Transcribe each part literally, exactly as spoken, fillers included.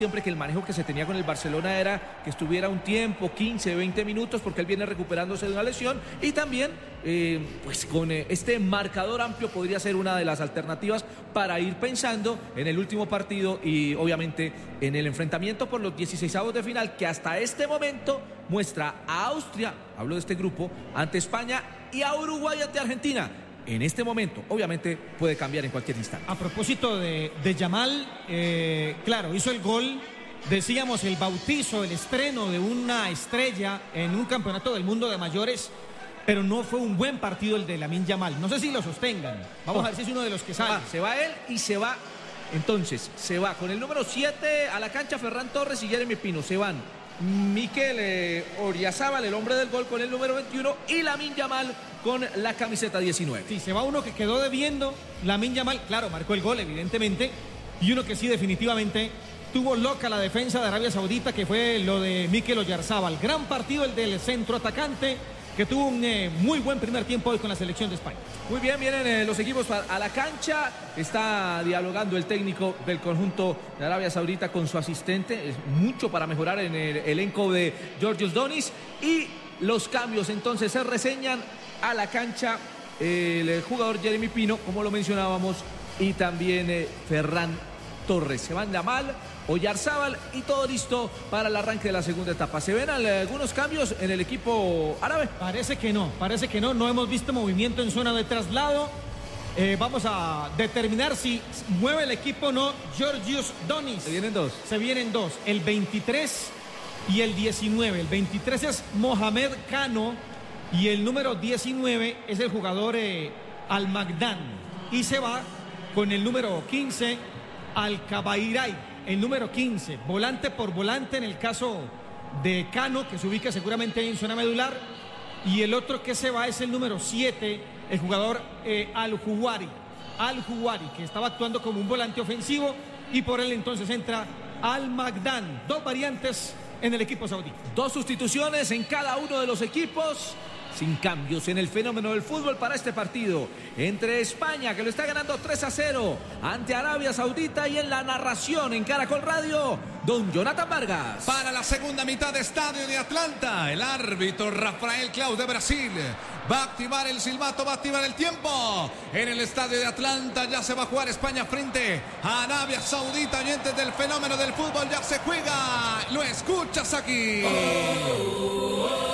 siempre que el manejo que se tenía con el Barcelona era que estuviera un tiempo, quince, veinte minutos, porque él viene recuperándose de una lesión, y también eh, pues con eh, este marcador amplio podría ser una de las alternativas para ir pensando en el último partido y obviamente en el enfrentamiento por los dieciseisavos de final, que hasta este momento muestra a Austria, hablo de este grupo, ante España, y a Uruguay ante Argentina. En este momento, obviamente, puede cambiar en cualquier instante. A propósito de, de Yamal, eh, claro, hizo el gol, decíamos, el bautizo, el estreno de una estrella en un campeonato del mundo de mayores, pero no fue un buen partido el de Lamine Yamal. No sé si lo sostengan. Vamos oh. a ver si es uno de los que sale. Va, se va él y se va, entonces, se va con el número siete a la cancha Ferran Torres y Jeremy Pino. Se van Mikel eh, Oryazábal, el hombre del gol, con el número veintiuno, y Lamine Yamal con la camiseta diecinueve. Sí, se va uno que quedó debiendo, Lamine Yamal, claro, marcó el gol evidentemente, y uno que sí definitivamente tuvo loca la defensa de Arabia Saudita, que fue lo de Mikel Oryazábal. Gran partido el del centro atacante, que tuvo un eh, muy buen primer tiempo hoy con la selección de España. Muy bien, vienen eh, los equipos a la cancha, está dialogando el técnico del conjunto de Arabia Saudita con su asistente, es mucho para mejorar en el elenco de Georgios Donis, y los cambios entonces se reseñan a la cancha el jugador Jeremy Pino, como lo mencionábamos, y también eh, Ferran Torres. Se van Yamal, Oryazábal y todo listo para el arranque de la segunda etapa. ¿Se ven algunos cambios en el equipo árabe? Parece que no, parece que no. No hemos visto movimiento en zona de traslado. Eh, vamos a determinar si mueve el equipo o no Georgios Donis. Se vienen dos. Se vienen dos, el veintitrés y el diecinueve. El veintitrés es Mohamed Kano y el número diecinueve es el jugador eh, Al-Magdan. Y se va con el número quince Al-Kabairai. El número quince, volante por volante en el caso de Cano, que se ubica seguramente en zona medular. Y el otro que se va es el número siete, el jugador eh, Al-Juwari. Al-Juwari, que estaba actuando como un volante ofensivo, y por él entonces entra Al-Magdan. Dos variantes en el equipo saudí. Dos sustituciones en cada uno de los equipos, sin cambios en el fenómeno del fútbol para este partido entre España, que lo está ganando tres a cero ante Arabia Saudita, y en la narración en Caracol Radio, don Jonathan Vargas. Para la segunda mitad de Estadio de Atlanta, el árbitro Rafael Claus de Brasil va a activar el silbato, va a activar el tiempo. En el Estadio de Atlanta ya se va a jugar España frente a Arabia Saudita. Oyentes del fenómeno del fútbol, ya se juega. Lo escuchas aquí. Oh, oh, oh.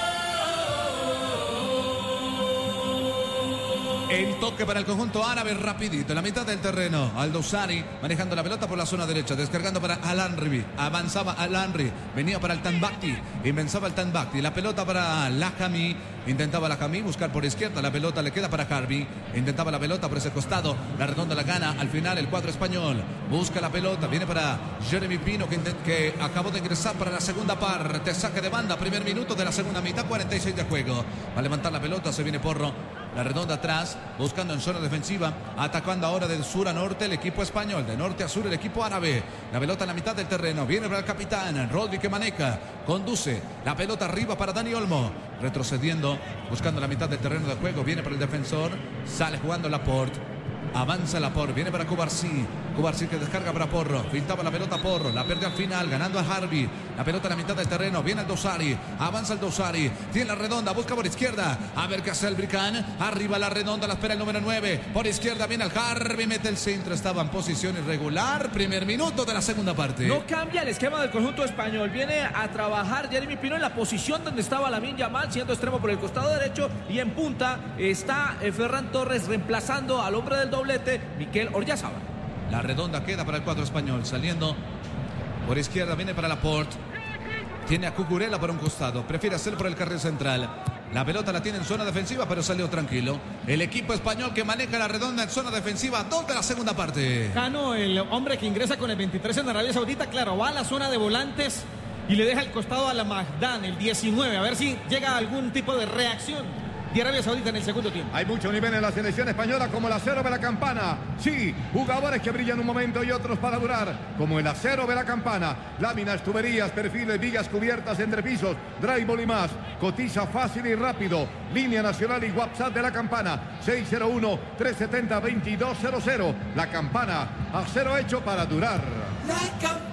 El toque para el conjunto árabe rapidito, en la mitad del terreno. Al-Dosari manejando la pelota por la zona derecha, descargando para Al-Anri. Avanzaba Al-Anri, venía para el Tanbakti, invenzaba el Tanbakti. La pelota para Lakami, intentaba Lakami buscar por izquierda. La pelota le queda para Harbi, intentaba la pelota por ese costado. La redonda la gana al final el cuadro español. Busca la pelota, viene para Jeremy Pino, que, que acabó de ingresar para la segunda parte. Saque de banda, primer minuto de la segunda mitad, cuarenta y seis de juego. Va a levantar la pelota, se viene Porro. La redonda atrás, buscando en zona defensiva, atacando ahora de sur a norte el equipo español, de norte a sur el equipo árabe. La pelota en la mitad del terreno, viene para el capitán, Rodri, que maneja, conduce, la pelota arriba para Dani Olmo, retrocediendo, buscando la mitad del terreno de juego, viene para el defensor, sale jugando Laporte. Avanza Laporte, viene para Cubarsí. Cubarsí que descarga para Porro. Filtraba la pelota Porro, la pierde al final, ganando a Harbi. La pelota en la mitad del terreno, viene el Dosari. Avanza el Dosari, tiene la redonda, busca por izquierda. A ver qué hace el Bricán. Arriba la redonda, la espera el número nueve. Por izquierda viene el Harbi, mete el centro. Estaba en posición irregular. Primer minuto de la segunda parte. No cambia el esquema del conjunto español. Viene a trabajar Jeremy Pino en la posición donde estaba Lamine Yamal, siendo extremo por el costado derecho. Y en punta está eh, Ferran Torres reemplazando al hombre del doble. Mikel Oryazábal. La redonda queda para el cuadro español, saliendo por izquierda, viene para Laporte, tiene a Cucurella por un costado, prefiere hacer por el carril central. La pelota la tiene en zona defensiva, pero salió tranquilo. El equipo español que maneja la redonda en zona defensiva, dos de la segunda parte. Cano, el hombre que ingresa con el veintitrés en Arabia Saudita, claro, va a la zona de volantes y le deja el costado a la Magdan, el diecinueve, a ver si llega algún tipo de reacción de Arabia Saudita en el segundo tiempo. Hay mucho nivel en la selección española, como el acero de la campana. Sí, jugadores que brillan un momento y otros para durar, como el acero de la campana. Láminas, tuberías, perfiles, vigas cubiertas, entrepisos, drywall y más. Cotiza fácil y rápido. Línea nacional y WhatsApp de la campana, seis cero uno, tres siete cero, dos dos cero cero. La campana, acero hecho para durar. La campana.